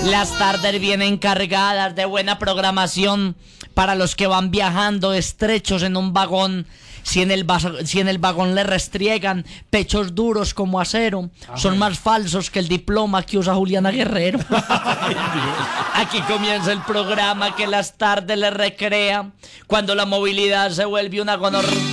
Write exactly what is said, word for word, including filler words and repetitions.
Las tardes vienen cargadas de buena programación para los que van viajando estrechos en un vagón. Si en, el vaso, si en el vagón le restriegan pechos duros como acero, Ajá. son más falsos que el diploma que usa Juliana Guerrero. Aquí comienza el programa que las tardes le recrea, cuando la movilidad se vuelve una gonorrea.